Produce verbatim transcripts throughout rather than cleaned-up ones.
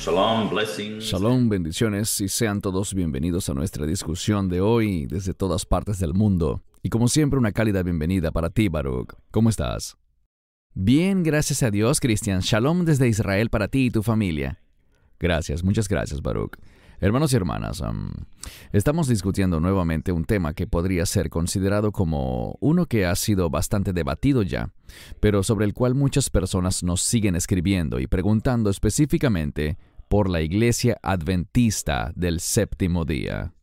Shalom, blessings. Shalom, bendiciones y sean todos bienvenidos a nuestra discusión de hoy desde todas partes del mundo. Y como siempre, una cálida bienvenida para ti, Baruch. ¿Cómo estás? Bien, gracias a Dios, Cristian. Shalom desde Israel para ti y tu familia. Gracias, muchas gracias, Baruch. Hermanos y hermanas, um, estamos discutiendo nuevamente un tema que podría ser considerado como uno que ha sido bastante debatido ya, pero sobre el cual muchas personas nos siguen escribiendo y preguntando específicamente por la Iglesia Adventista del Séptimo Día.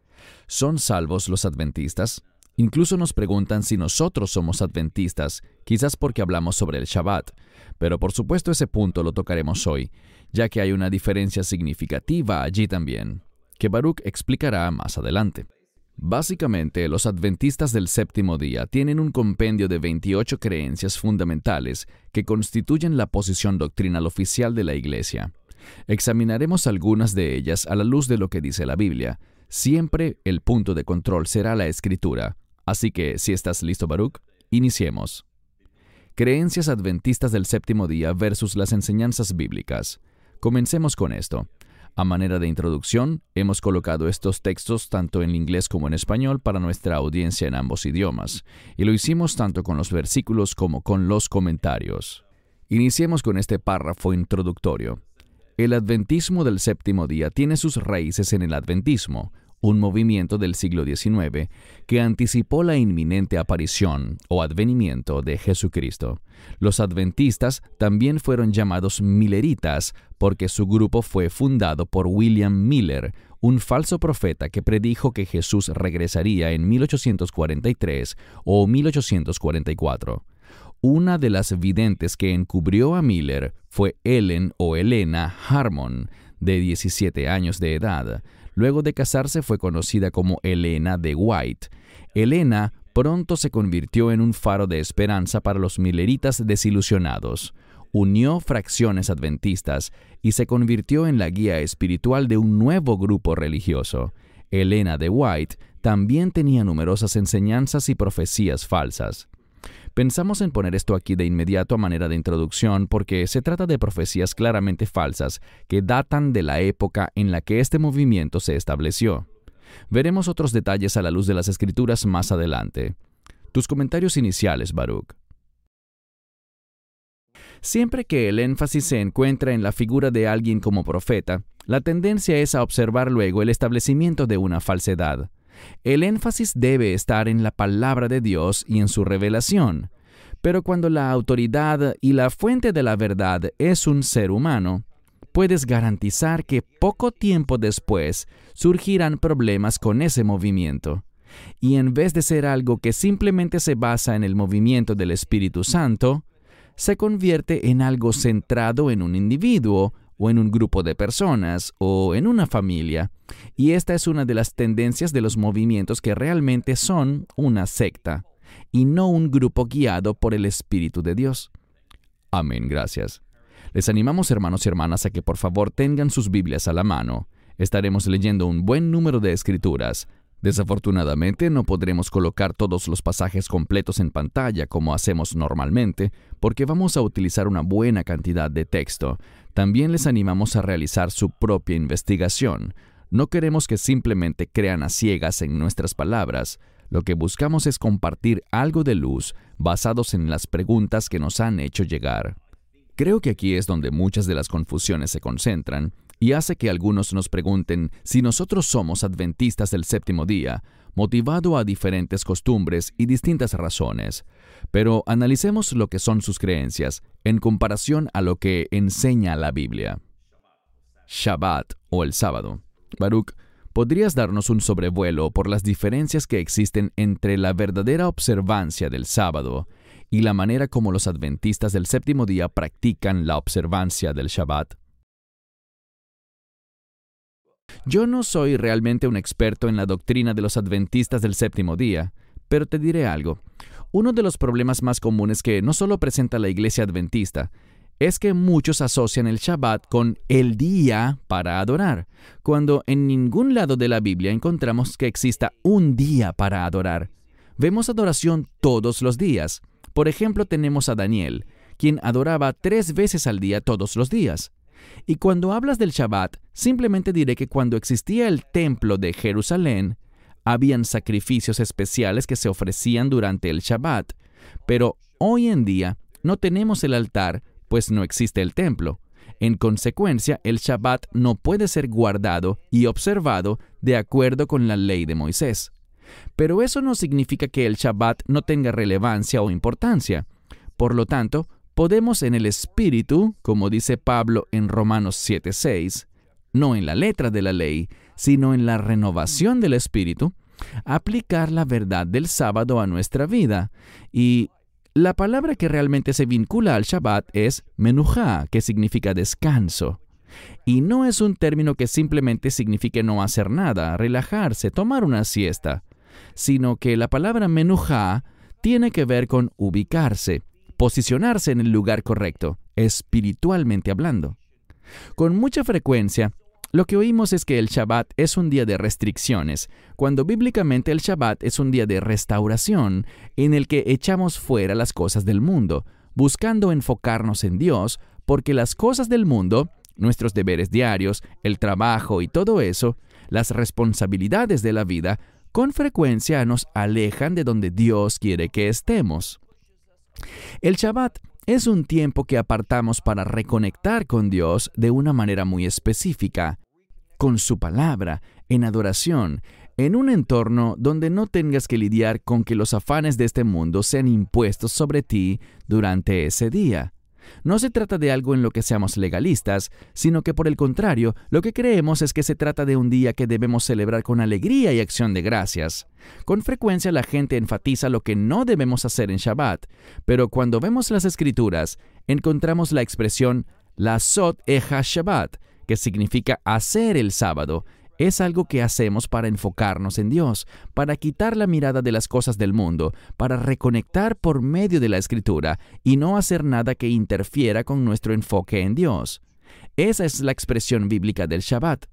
¿Son salvos los adventistas? Incluso nos preguntan si nosotros somos adventistas, quizás porque hablamos sobre el Shabbat, pero por supuesto ese punto lo tocaremos hoy, ya que hay una diferencia significativa allí también, que Baruch explicará más adelante. Básicamente, los adventistas del séptimo día tienen un compendio de veintiocho creencias fundamentales que constituyen la posición doctrinal oficial de la Iglesia. Examinaremos algunas de ellas a la luz de lo que dice la Biblia. Siempre el punto de control será la Escritura. Así que, si estás listo, Baruch, iniciemos. Creencias adventistas del séptimo día versus las enseñanzas bíblicas. Comencemos con esto. A manera de introducción, hemos colocado estos textos tanto en inglés como en español para nuestra audiencia en ambos idiomas, y lo hicimos tanto con los versículos como con los comentarios. Iniciemos con este párrafo introductorio. El adventismo del séptimo día tiene sus raíces en el adventismo, un movimiento del siglo diecinueve que anticipó la inminente aparición o advenimiento de Jesucristo. Los adventistas también fueron llamados milleritas porque su grupo fue fundado por William Miller, un falso profeta que predijo que Jesús regresaría en mil ochocientos cuarenta y tres o mil ochocientos cuarenta y cuatro. Una de las videntes que encubrió a Miller fue Ellen o Helena Harmon, de diecisiete años de edad. Luego de casarse fue conocida como Helena de White. Helena pronto se convirtió en un faro de esperanza para los milleritas desilusionados. Unió fracciones adventistas y se convirtió en la guía espiritual de un nuevo grupo religioso. Helena de White también tenía numerosas enseñanzas y profecías falsas. Pensamos en poner esto aquí de inmediato a manera de introducción porque se trata de profecías claramente falsas que datan de la época en la que este movimiento se estableció. Veremos otros detalles a la luz de las Escrituras más adelante. Tus comentarios iniciales, Baruch. Siempre que el énfasis se encuentra en la figura de alguien como profeta, la tendencia es a observar luego el establecimiento de una falsedad. El énfasis debe estar en la palabra de Dios y en su revelación. Pero cuando la autoridad y la fuente de la verdad es un ser humano, puedes garantizar que poco tiempo después surgirán problemas con ese movimiento. Y en vez de ser algo que simplemente se basa en el movimiento del Espíritu Santo, se convierte en algo centrado en un individuo, o en un grupo de personas, o en una familia. Y esta es una de las tendencias de los movimientos que realmente son una secta, y no un grupo guiado por el Espíritu de Dios. Amén, gracias. Les animamos, hermanos y hermanas, a que por favor tengan sus Biblias a la mano. Estaremos leyendo un buen número de escrituras. Desafortunadamente, no podremos colocar todos los pasajes completos en pantalla como hacemos normalmente, porque vamos a utilizar una buena cantidad de texto. También les animamos a realizar su propia investigación. No queremos que simplemente crean a ciegas en nuestras palabras. Lo que buscamos es compartir algo de luz basados en las preguntas que nos han hecho llegar. Creo que aquí es donde muchas de las confusiones se concentran, y hace que algunos nos pregunten si nosotros somos adventistas del séptimo día, motivado a diferentes costumbres y distintas razones. Pero analicemos lo que son sus creencias en comparación a lo que enseña la Biblia. Shabbat o el sábado. Baruch, ¿podrías darnos un sobrevuelo por las diferencias que existen entre la verdadera observancia del sábado y la manera como los adventistas del séptimo día practican la observancia del Shabbat? Yo no soy realmente un experto en la doctrina de los adventistas del séptimo día, pero te diré algo. Uno de los problemas más comunes que no solo presenta la iglesia adventista es que muchos asocian el Shabbat con el día para adorar, cuando en ningún lado de la Biblia encontramos que exista un día para adorar. Vemos adoración todos los días. Por ejemplo, tenemos a Daniel, quien adoraba tres veces al día todos los días. Y cuando hablas del Shabbat, simplemente diré que cuando existía el templo de Jerusalén, habían sacrificios especiales que se ofrecían durante el Shabbat. Pero hoy en día no tenemos el altar, pues no existe el templo. En consecuencia, el Shabbat no puede ser guardado y observado de acuerdo con la ley de Moisés. Pero eso no significa que el Shabbat no tenga relevancia o importancia. Por lo tanto, podemos en el espíritu, como dice Pablo en Romanos siete seis, no en la letra de la ley, sino en la renovación del espíritu, aplicar la verdad del sábado a nuestra vida. Y la palabra que realmente se vincula al Shabbat es menujá, que significa descanso. Y no es un término que simplemente signifique no hacer nada, relajarse, tomar una siesta, sino que la palabra menujá tiene que ver con ubicarse, posicionarse en el lugar correcto, espiritualmente hablando. Con mucha frecuencia, lo que oímos es que el Shabbat es un día de restricciones, cuando bíblicamente el Shabbat es un día de restauración, en el que echamos fuera las cosas del mundo, buscando enfocarnos en Dios, porque las cosas del mundo, nuestros deberes diarios, el trabajo y todo eso, las responsabilidades de la vida, con frecuencia nos alejan de donde Dios quiere que estemos. El Shabbat es un tiempo que apartamos para reconectar con Dios de una manera muy específica, con su palabra, en adoración, en un entorno donde no tengas que lidiar con que los afanes de este mundo sean impuestos sobre ti durante ese día. No se trata de algo en lo que seamos legalistas, sino que por el contrario, lo que creemos es que se trata de un día que debemos celebrar con alegría y acción de gracias. Con frecuencia la gente enfatiza lo que no debemos hacer en Shabbat, pero cuando vemos las Escrituras, encontramos la expresión Lasot eja Shabbat, que significa hacer el sábado. Es algo que hacemos para enfocarnos en Dios, para quitar la mirada de las cosas del mundo, para reconectar por medio de la Escritura y no hacer nada que interfiera con nuestro enfoque en Dios. Esa es la expresión bíblica del Shabbat.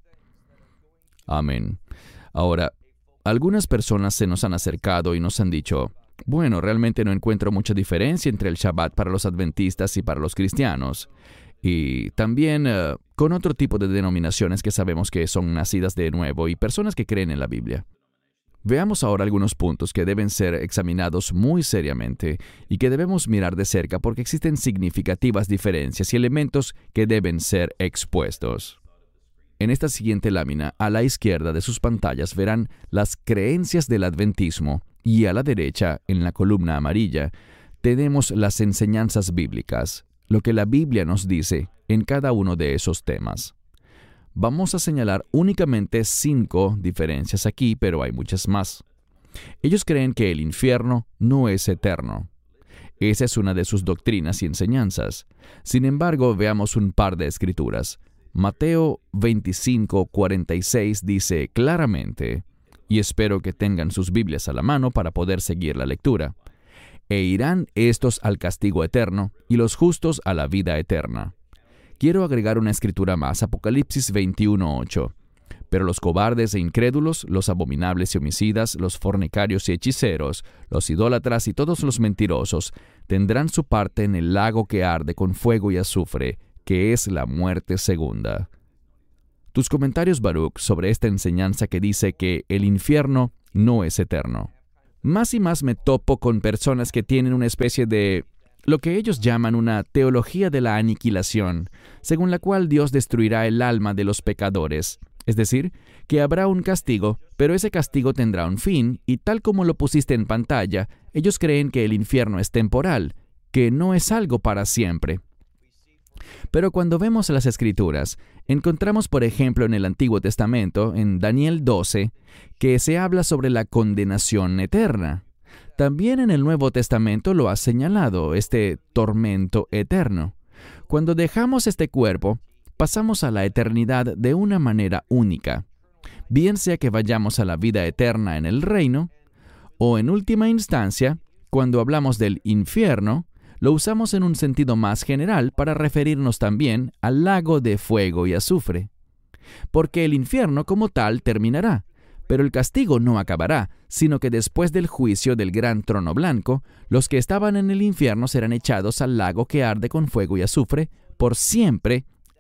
Amén. Ahora, algunas personas se nos han acercado y nos han dicho, bueno, realmente no encuentro mucha diferencia entre el Shabbat para los adventistas y para los cristianos. Y también uh, con otro tipo de denominaciones que sabemos que son nacidas de nuevo y personas que creen en la Biblia. Veamos ahora algunos puntos que deben ser examinados muy seriamente y que debemos mirar de cerca porque existen significativas diferencias y elementos que deben ser expuestos. En esta siguiente lámina, a la izquierda de sus pantallas verán las creencias del adventismo y a la derecha, en la columna amarilla, tenemos las enseñanzas bíblicas, lo que la Biblia nos dice en cada uno de esos temas. Vamos a señalar únicamente cinco diferencias aquí, pero hay muchas más. Ellos creen que el infierno no es eterno. Esa es una de sus doctrinas y enseñanzas. Sin embargo, veamos un par de escrituras. Mateo veinticinco cuarenta y seis dice claramente, y espero que tengan sus Biblias a la mano para poder seguir la lectura, «E irán estos al castigo eterno, y los justos a la vida eterna». Quiero agregar una escritura más, Apocalipsis veintiuno ocho. «Pero los cobardes e incrédulos, los abominables y homicidas, los fornicarios y hechiceros, los idólatras y todos los mentirosos, tendrán su parte en el lago que arde con fuego y azufre, que es la muerte segunda». Tus comentarios, Baruch, sobre esta enseñanza que dice que el infierno no es eterno. Más y más me topo con personas que tienen una especie de lo que ellos llaman una teología de la aniquilación, según la cual Dios destruirá el alma de los pecadores. Es decir, que habrá un castigo, pero ese castigo tendrá un fin, y tal como lo pusiste en pantalla, ellos creen que el infierno es temporal, que no es algo para siempre. Pero cuando vemos las Escrituras, encontramos, por ejemplo, en el Antiguo Testamento, en Daniel doce, que se habla sobre la condenación eterna. También en el Nuevo Testamento lo ha señalado, este tormento eterno. Cuando dejamos este cuerpo, pasamos a la eternidad de una manera única, bien sea que vayamos a la vida eterna en el reino, o en última instancia, cuando hablamos del infierno, lo usamos en un sentido más general para referirnos también al lago de fuego y azufre. Porque el infierno como tal terminará, pero el castigo no acabará, sino que después del juicio del gran trono blanco, los que estaban en el infierno serán echados al lago que arde con fuego y azufre por siempre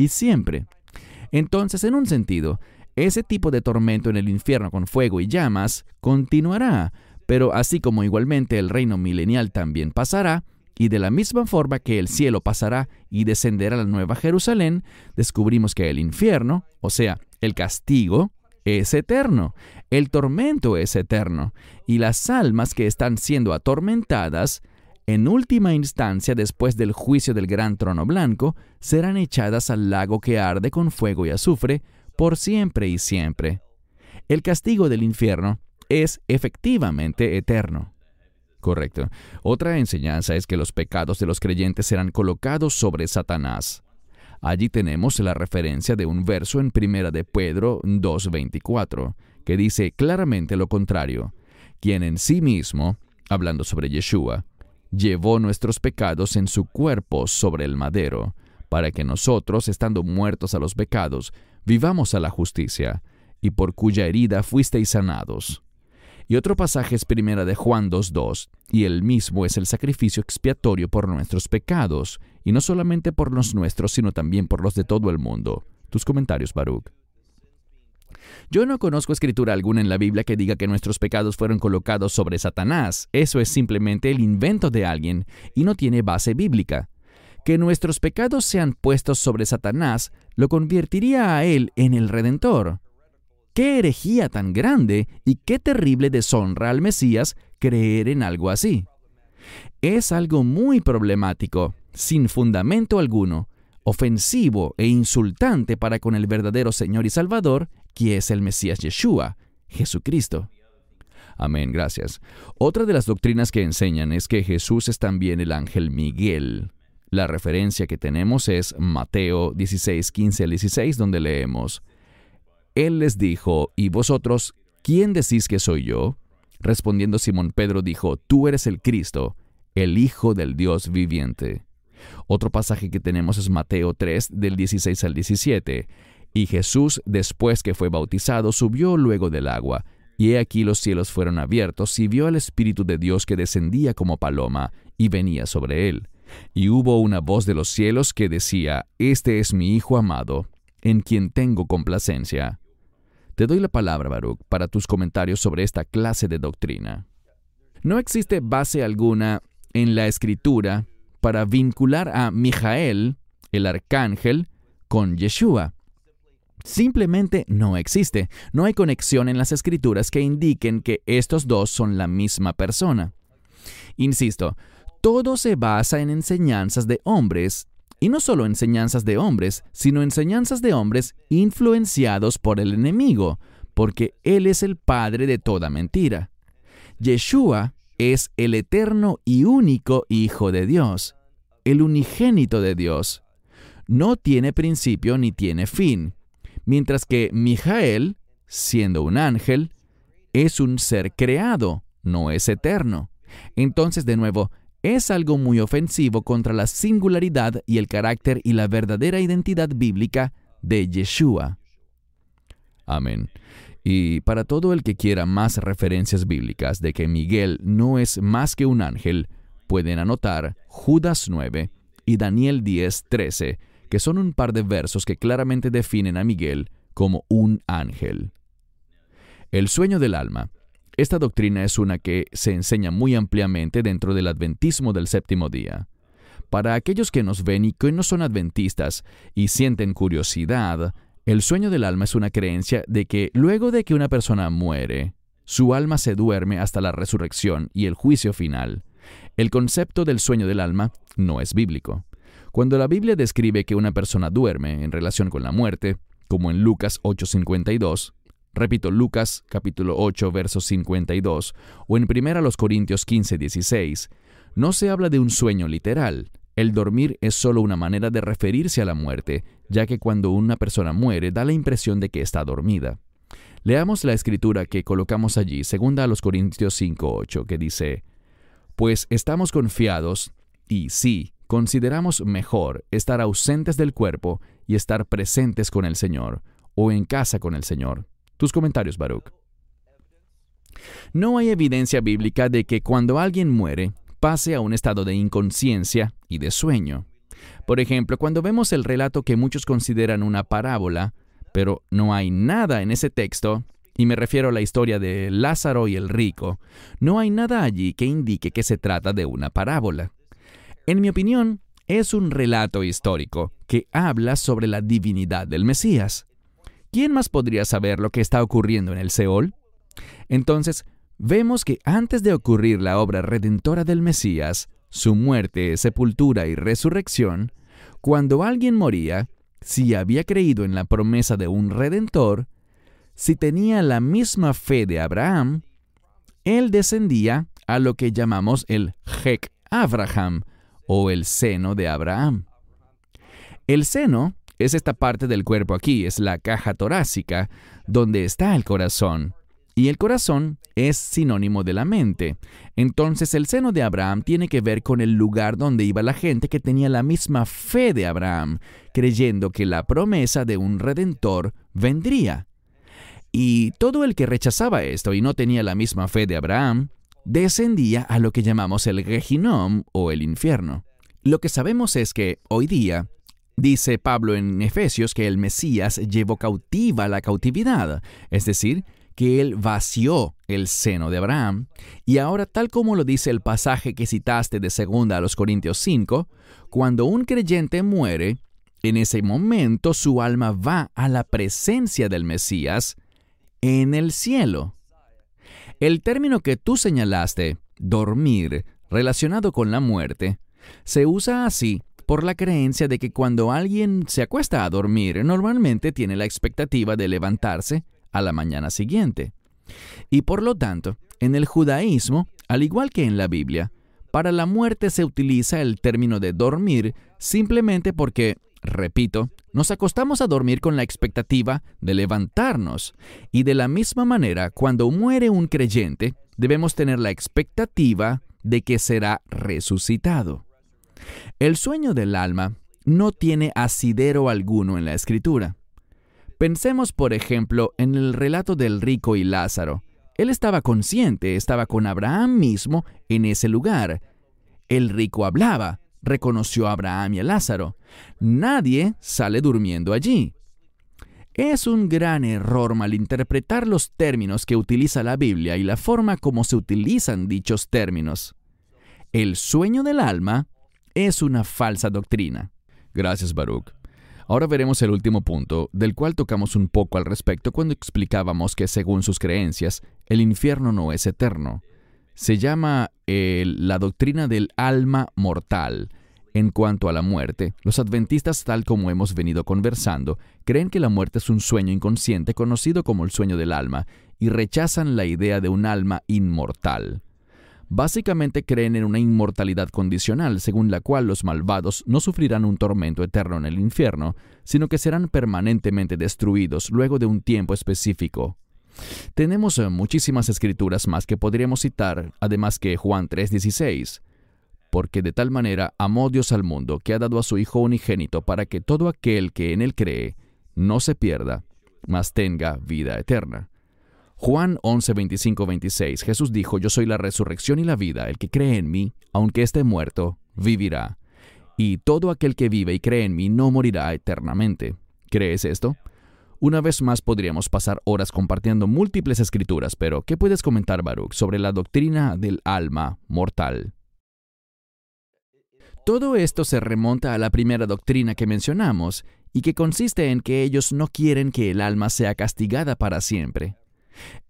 y siempre. Entonces, en un sentido, ese tipo de tormento en el infierno con fuego y llamas continuará, pero así como igualmente el reino milenial también pasará, y de la misma forma que el cielo pasará y descenderá la nueva Jerusalén, descubrimos que el infierno, o sea, el castigo, es eterno, el tormento es eterno, y las almas que están siendo atormentadas, en última instancia, después del juicio del gran trono blanco, serán echadas al lago que arde con fuego y azufre por siempre y siempre. El castigo del infierno es efectivamente eterno. Correcto. Otra enseñanza es que los pecados de los creyentes serán colocados sobre Satanás. Allí tenemos la referencia de un verso en Primera de Pedro dos veinticuatro, que dice claramente lo contrario, quien en sí mismo, hablando sobre Yeshua, llevó nuestros pecados en su cuerpo sobre el madero, para que nosotros, estando muertos a los pecados, vivamos a la justicia, y por cuya herida fuisteis sanados. Y otro pasaje es Primera de Juan dos dos, y el mismo es el sacrificio expiatorio por nuestros pecados, y no solamente por los nuestros, sino también por los de todo el mundo. Tus comentarios, Baruch. Yo no conozco escritura alguna en la Biblia que diga que nuestros pecados fueron colocados sobre Satanás. Eso es simplemente el invento de alguien y no tiene base bíblica. Que nuestros pecados sean puestos sobre Satanás lo convertiría a él en el Redentor. ¡Qué herejía tan grande y qué terrible deshonra al Mesías creer en algo así! Es algo muy problemático, sin fundamento alguno, ofensivo e insultante para con el verdadero Señor y Salvador, que es el Mesías Yeshua, Jesucristo. Amén, gracias. Otra de las doctrinas que enseñan es que Jesús es también el ángel Miguel. La referencia que tenemos es Mateo dieciséis, quince al dieciséis, donde leemos: Él les dijo, ¿y vosotros, quién decís que soy yo? Respondiendo Simón Pedro dijo, Tú eres el Cristo, el Hijo del Dios viviente. Otro pasaje que tenemos es Mateo tres, del dieciséis al diecisiete. Y Jesús, después que fue bautizado, subió luego del agua. Y he aquí los cielos fueron abiertos, y vio al Espíritu de Dios que descendía como paloma, y venía sobre él. Y hubo una voz de los cielos que decía, Este es mi Hijo amado, en quien tengo complacencia. Te doy la palabra, Baruch, para tus comentarios sobre esta clase de doctrina. No existe base alguna en la Escritura para vincular a Mijael, el arcángel, con Yeshua. Simplemente no existe. No hay conexión en las Escrituras que indiquen que estos dos son la misma persona. Insisto, todo se basa en enseñanzas de hombres, y no solo enseñanzas de hombres, sino enseñanzas de hombres influenciados por el enemigo, porque él es el padre de toda mentira. Yeshua es el eterno y único Hijo de Dios, el unigénito de Dios. No tiene principio ni tiene fin, mientras que Mijael, siendo un ángel, es un ser creado, no es eterno. Entonces, de nuevo, es algo muy ofensivo contra la singularidad y el carácter y la verdadera identidad bíblica de Yeshua. Amén. Y para todo el que quiera más referencias bíblicas de que Miguel no es más que un ángel, pueden anotar Judas nueve y Daniel diez, trece, que son un par de versos que claramente definen a Miguel como un ángel. El sueño del alma. Esta doctrina es una que se enseña muy ampliamente dentro del adventismo del séptimo día. Para aquellos que nos ven y que no son adventistas y sienten curiosidad, el sueño del alma es una creencia de que luego de que una persona muere, su alma se duerme hasta la resurrección y el juicio final. El concepto del sueño del alma no es bíblico. Cuando la Biblia describe que una persona duerme en relación con la muerte, como en Lucas ocho cincuenta y dos, repito, Lucas capítulo ocho, verso cincuenta y dos, o en primera Corintios quince, dieciséis, no se habla de un sueño literal. El dormir es solo una manera de referirse a la muerte, ya que cuando una persona muere da la impresión de que está dormida. Leamos la escritura que colocamos allí, segunda a los Corintios cinco, ocho, que dice, Pues estamos confiados, y sí, consideramos mejor estar ausentes del cuerpo y estar presentes con el Señor, o en casa con el Señor. Tus comentarios, Baruch. No hay evidencia bíblica de que cuando alguien muere, pase a un estado de inconsciencia y de sueño. Por ejemplo, cuando vemos el relato que muchos consideran una parábola, pero no hay nada en ese texto, y me refiero a la historia de Lázaro y el rico, no hay nada allí que indique que se trata de una parábola. En mi opinión, es un relato histórico que habla sobre la divinidad del Mesías. ¿Quién más podría saber lo que está ocurriendo en el Seol? Entonces, vemos que antes de ocurrir la obra redentora del Mesías, su muerte, sepultura y resurrección, cuando alguien moría, si había creído en la promesa de un Redentor, si tenía la misma fe de Abraham, él descendía a lo que llamamos el Hek Abraham, o el seno de Abraham. El seno es esta parte del cuerpo aquí, es la caja torácica, donde está el corazón. Y el corazón es sinónimo de la mente. Entonces el seno de Abraham tiene que ver con el lugar donde iba la gente que tenía la misma fe de Abraham, creyendo que la promesa de un Redentor vendría. Y todo el que rechazaba esto y no tenía la misma fe de Abraham, descendía a lo que llamamos el Gehinom o el infierno. Lo que sabemos es que hoy día, dice Pablo en Efesios que el Mesías llevó cautiva la cautividad, es decir, que él vació el seno de Abraham, y ahora tal como lo dice el pasaje que citaste de segunda a los Corintios cinco, cuando un creyente muere, en ese momento su alma va a la presencia del Mesías en el cielo. El término que tú señalaste, dormir, relacionado con la muerte, se usa así por la creencia de que cuando alguien se acuesta a dormir, normalmente tiene la expectativa de levantarse a la mañana siguiente. Y por lo tanto, en el judaísmo, al igual que en la Biblia, para la muerte se utiliza el término de dormir simplemente porque, repito, nos acostamos a dormir con la expectativa de levantarnos. Y de la misma manera, cuando muere un creyente, debemos tener la expectativa de que será resucitado. El sueño del alma no tiene asidero alguno en la Escritura. Pensemos, por ejemplo, en el relato del rico y Lázaro. Él estaba consciente, estaba con Abraham mismo en ese lugar. El rico hablaba, reconoció a Abraham y a Lázaro. Nadie sale durmiendo allí. Es un gran error malinterpretar los términos que utiliza la Biblia y la forma como se utilizan dichos términos. El sueño del alma es una falsa doctrina. Gracias, Baruch. Ahora veremos el último punto, del cual tocamos un poco al respecto cuando explicábamos que según sus creencias, el infierno no es eterno. Se llama eh, la doctrina del alma mortal. En cuanto a la muerte, los adventistas, tal como hemos venido conversando, creen que la muerte es un sueño inconsciente conocido como el sueño del alma y rechazan la idea de un alma inmortal. Básicamente creen en una inmortalidad condicional, según la cual los malvados no sufrirán un tormento eterno en el infierno, sino que serán permanentemente destruidos luego de un tiempo específico. Tenemos muchísimas escrituras más que podríamos citar, además que Juan tres dieciséis. Porque de tal manera amó Dios al mundo, que ha dado a su Hijo unigénito, para que todo aquel que en él cree no se pierda, mas tenga vida eterna. Juan once, veinticinco, veintiséis. Jesús dijo, yo soy la resurrección y la vida. El que cree en mí, aunque esté muerto, vivirá. Y todo aquel que vive y cree en mí no morirá eternamente. ¿Crees esto? Una vez más podríamos pasar horas compartiendo múltiples escrituras, pero ¿qué puedes comentar, Baruch, sobre la doctrina del alma mortal? Todo esto se remonta a la primera doctrina que mencionamos, y que consiste en que ellos no quieren que el alma sea castigada para siempre.